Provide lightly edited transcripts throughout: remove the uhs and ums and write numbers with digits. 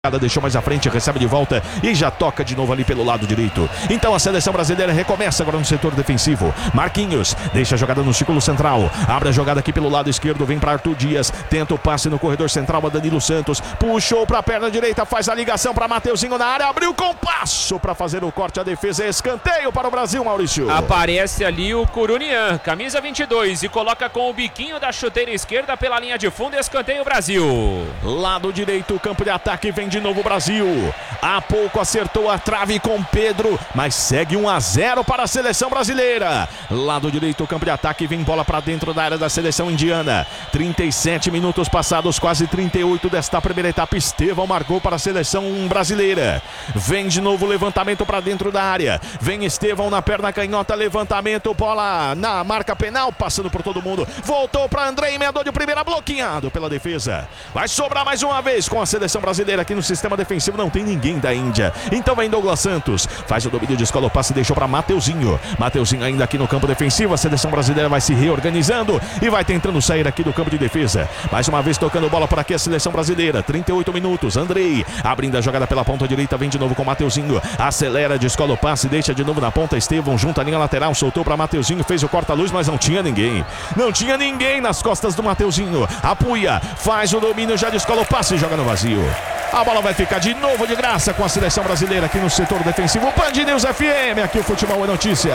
Deixou mais à frente, recebe de volta e já toca de novo ali pelo lado direito. Então a seleção brasileira recomeça agora no setor defensivo. Marquinhos deixa a jogada no círculo central, abre a jogada aqui pelo lado esquerdo, vem para Arthur Dias, tenta o passe no corredor central a Danilo Santos, puxou para a perna direita, faz a ligação para Mateuzinho na área, abriu com passo para fazer o corte, a defesa é escanteio para o Brasil, Maurício. Aparece ali o Curunian, camisa 22, e coloca com o biquinho da chuteira esquerda pela linha de fundo, escanteio Brasil. Lado direito, campo de ataque, vem de novo o Brasil. Há pouco acertou a trave com Pedro, mas segue 1-0 para a seleção brasileira. Lado direito, campo de ataque, vem bola para dentro da área da seleção indiana. 37 minutos passados, quase 38 desta primeira etapa. Estevão marcou para a seleção brasileira. Vem de novo o levantamento para dentro da área. Vem Estevão na perna canhota, levantamento, bola na marca penal, passando por todo mundo. Voltou para André, emendou de primeira, bloqueado pela defesa. Vai sobrar mais uma vez com a seleção brasileira aqui no sistema defensivo, não tem ninguém da Índia. Então vem Douglas Santos, faz o domínio de escola, o passe deixou para Mateuzinho. Mateuzinho ainda aqui no campo defensivo, a seleção brasileira vai se reorganizando e vai tentando sair aqui do campo de defesa. Mais uma vez tocando bola por aqui a seleção brasileira, 38 minutos, Andrei abrindo a jogada pela ponta direita, vem de novo com Mateuzinho, acelera de escola o passe, deixa de novo na ponta, Estevão junta a linha lateral, soltou para Mateuzinho, fez o corta-luz, mas não tinha ninguém. Não tinha ninguém nas costas do Mateuzinho. Apuia, faz o domínio, já de escola o passe e joga no vazio. A bola vai ficar de novo de graça com a seleção brasileira aqui no setor defensivo. Band News FM, aqui o Futebol é Notícia.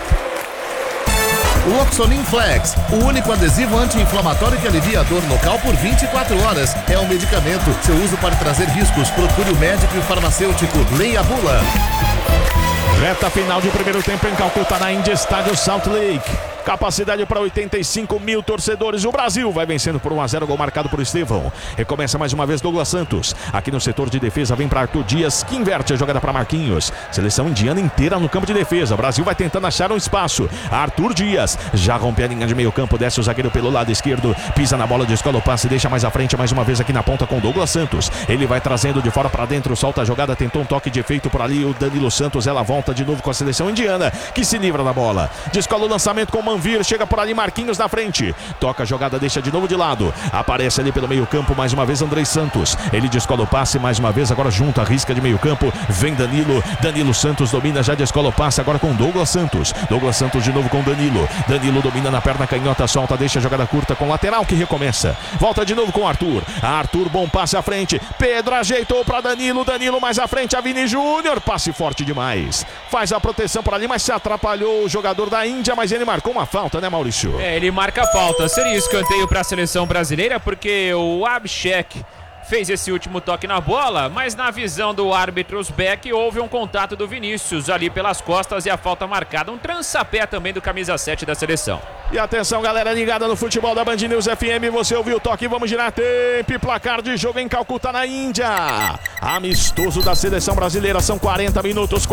Loxonin Flex, o único adesivo anti-inflamatório que alivia a dor local por 24 horas. É um medicamento. Seu uso pode trazer riscos. Procure o médico e o farmacêutico. Leia a bula. Reta final de primeiro tempo em Calcutá, na Índia, estádio Salt Lake. Capacidade para 85 mil torcedores. O Brasil vai vencendo por 1-0, gol marcado por Estevão. Recomeça mais uma vez Douglas Santos. Aqui no setor de defesa vem para Arthur Dias, que inverte a jogada para Marquinhos. Seleção indiana inteira no campo de defesa. O Brasil vai tentando achar um espaço. Arthur Dias já rompe a linha de meio campo, desce o zagueiro pelo lado esquerdo, pisa na bola de escola, o passe deixa mais à frente, mais uma vez aqui na ponta com Douglas Santos. Ele vai trazendo de fora para dentro, solta a jogada, tentou um toque de efeito por ali o Danilo Santos. Ela volta de novo com a seleção indiana, que se livra da bola. Descola o lançamento com Manvir, chega por ali Marquinhos na frente, toca a jogada, deixa de novo de lado, aparece ali pelo meio campo mais uma vez André Santos, ele descola o passe mais uma vez, agora junta a risca de meio campo, vem Danilo Santos domina, já descola o passe agora com Douglas Santos de novo com Danilo domina na perna canhota, solta, deixa a jogada curta com lateral que recomeça, volta de novo com Arthur, bom passe à frente, Pedro ajeitou para Danilo mais à frente, a Vini Júnior, passe forte demais, faz a proteção por ali, mas se atrapalhou o jogador da Índia, mas ele marcou uma falta, né, Maurício? Ele marca a falta. Seria escanteio para a seleção brasileira, porque o Abhishek fez esse último toque na bola, mas na visão do árbitro Uzbek houve um contato do Vinícius ali pelas costas e a falta marcada. Um trançapé também do camisa 7 da seleção. E atenção, galera ligada no futebol da Band News FM, você ouviu o toque, vamos girar tempo e placar de jogo em Calcutá, na Índia. Amistoso da seleção brasileira, são 40 minutos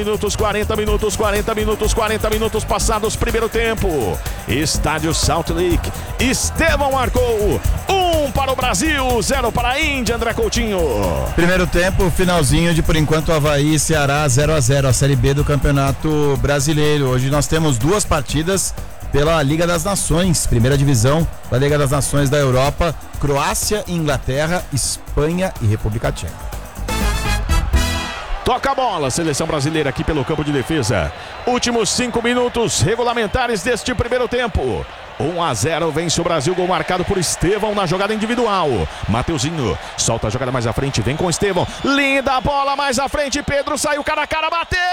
passados, primeiro tempo. Estádio Salt Lake, Estevão marcou, 1 para o Brasil, 0 para a Índia, André Coutinho. Primeiro tempo, finalzinho de, por enquanto, Avaí e Ceará 0-0, a Série B do Campeonato Brasileiro. Hoje nós temos duas partidas pela Liga das Nações, primeira divisão da Liga das Nações da Europa, Croácia, Inglaterra, Espanha e República Tcheca. Toca a bola, seleção brasileira aqui pelo campo de defesa. Últimos 5 minutos regulamentares deste primeiro tempo. 1-0, vence o Brasil, gol marcado por Estevão na jogada individual. Mateuzinho solta a jogada mais à frente, vem com Estevão. Linda bola mais à frente, Pedro saiu cara a cara, bateu!